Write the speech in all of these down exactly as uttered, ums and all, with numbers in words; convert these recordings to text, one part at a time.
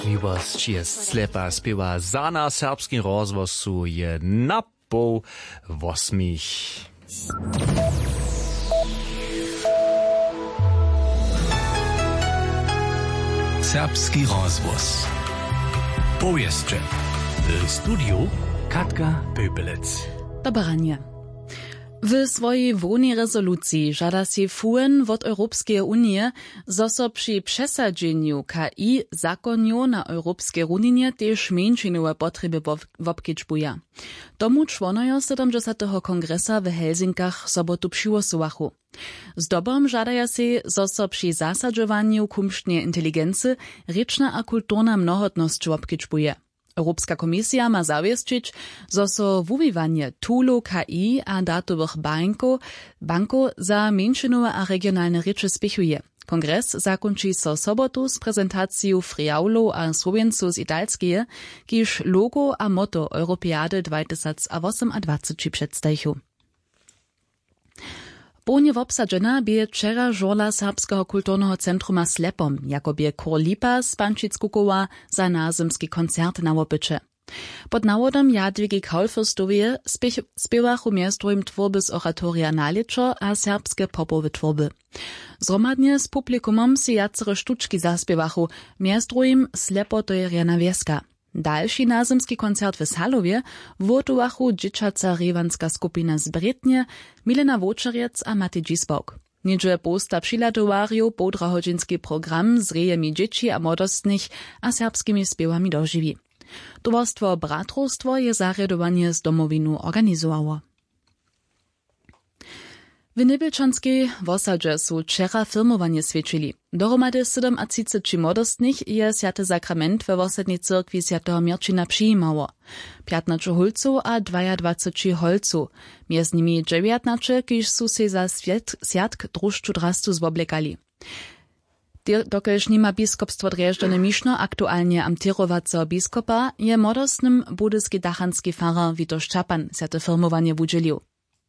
Miłość jest slepa, śpiewa za na serbskim rozwoju je na pół восьмich. Serbski rozwóz. Powieszcze. W studiu Katka Pöpelec. Dobranie. W swojej wólnej rezolucji żada się fujen od Europejskiej Unii, zo so przy przesadzeniu K I zakonów na Europejskiej Unii też mniejszynowe potrzeby wobkedźbuje. Tomu członojo siedemdziesiątego kongresa w Helsinkach sobotu przygłosowachu. Z dobom żadaja się, zo so przy zasadzowaniu kumštnej inteligency rečna a kulturna mnohotnosć wobkedźbuje. Europejska Komisja ma zawieszczyć, zo so wuwiwanie tulu K I a datowych banków banko za mniejszynowe a regionalne rzeczy spiechuje. Kongres zakończy so sobotu z prezentacją friaulów a słowiencu z Italskie, kiż logo a motto Europeady dwa tysiące osiemnадцать przedstawią. Połnie wobsadzena bie wczera żola Serbskiego Kulturnego Centruma Slepom, jako bie Kor Lipa z Pančić-Kukowa za nazymski koncert na łobycze. Pod nawodom Jadwigi Kaulfürstowie spiewachu miastrojim twórby z oratoria Naliczo a serbskie popowe twórby. Zromadnie z publikumom si jacere sztuczki zaspiewachu miastrojim Slepo to je Rjana Wieska. Dalszy nazymski koncert w Salowie wotowachu dzieciaca rewanska skupina z Bretnie, Milena Wočerec a Matej Dzisbok. Niedzie posta przylatowariów podrahodzinski program z rejemi dzieci a młodostnych a serbskimi spiewami dożywi. Towarstwo Bratrostwo je zarjadowanie z domowinu organizowało. W Nebelčanskej wosadźe su wczera filmowanie świadczyli. Dohromady siedemdziesiąt młodostnych je Święty Sakrament we wosadnej cyrkwi Świętego Mirčina przyjmowało. piętnaście holców a dwadzieścia dwa holców. Między nimi dziewiętnaście, kiż su se za światk drużczu drastu zwoblekali. Dokelž nima biskopstwo Drježdžane Mišno aktualnie amtirowaco biskopa, je młodostnym budyski dachanski farar Witoš Čapan Święte filmowanie wudzielił.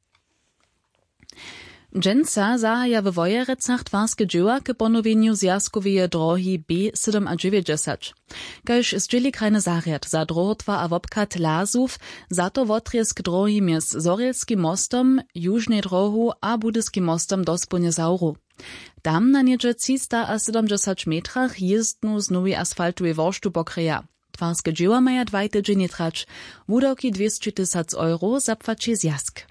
Dżęca zahaja w Wojerecach twarskie dzieła k ponowieniu zjazkowej drogi B dziewięćdziesiąt siedem. Kaž zdzieli krajny zariad za drohotwa a wobkat lazów, za to wotriesk drogi międz Zorielskim mostom, Južnej drohu a Budyskim mostom do Spunjezauru. Tam na niedzie trzysta a siedemdziesiąt metrach jezdnu z nowej asfaltowej worsztu pokryja. Twarskie dzieła maja dwa tydzienie trać, wudawki dwieście tysięcy euro zapłaci zjazk.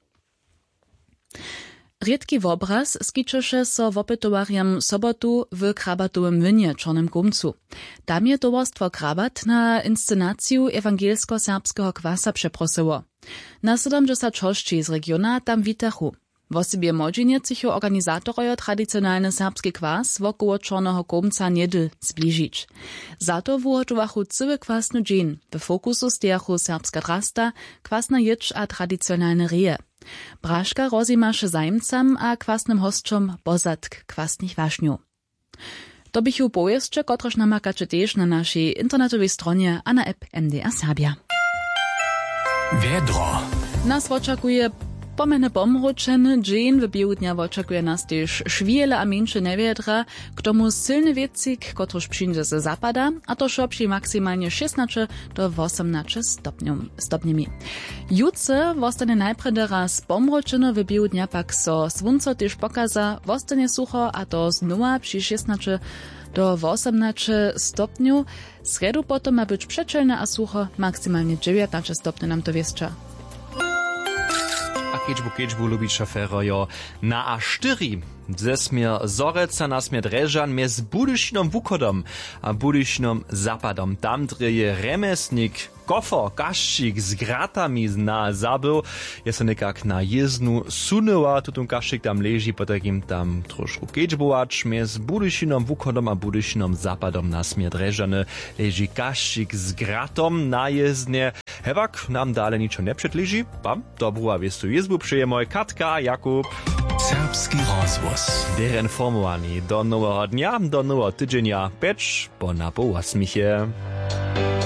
Riedki wobraz skičeše so wopytowariam sobotu w Krabatowym Wynie, Czarnym Gumcu. Tam je towarstwo Krabat na inscenację ewangelsko-serbskiego kwasa przeprosiło. Na siedemdziesiąt hości z regiona tam witachu. W osobie młodziny cicho organizatorojo tradycjonalny serbski kwas wokoło Czarnego Gumca niedy zbliżyć. Zato wuhotowachu cyły kwasny dzień. W fokusu stejachu serbska drasta, kwasna jecz a tradycjonalne reje. Braška rozimaše zajmcam a kwasnym hostčom pozadk kwasnych wašňu. To bychu powieszcze, kotroż namakače tež na naszej internetowej stronie a na app M D R Serbia. Wiedro. Nas oczekuje pomene pomročeny dzień, w biegu dnia oczekuje nas też szwiele a mniejsze newiedra, k tomu silny wiecik, kotroż przyjdzie ze zapada, a to szopši maksymalnie szesnaście do osiemnaście stopniami. Jutce wostanie najpredy raz pomročeno, w biegu dnia pak so słonco też pokaza, wostanie sucho, a to znowa przy szesnaście do osiemnaście stopniu. Sredu potom ma być przeczelne a sucho, maksymalnie dziewiętnaście stopni nam to wieszcza. Keďbu, keďbu lubiť šoférojo na A štyri. Ze smier Zoreca na smier Drežan mez Budyšnom Vukodom a Budyšnom Zapadom. Tam dreje remesnik kofor, kaščik z gratami na zabył. Je se nekak na jezdnu sunuła, tutun kaščik tam leži, potakim tam trošku keďbovač. Mez Budyšnom Vukodom a Budyšnom Zapadom na smier Drežane leži kaščik z gratom na jezdnie. Hewak nam dalej niczo nie przedliży. Pam, dobru a wiestu jezbu przyjemoj Katka, Jakub. Serbski rozwóz. Der informowani do nowego dnia, do nowego tydzienia, pecz po napołasmichie.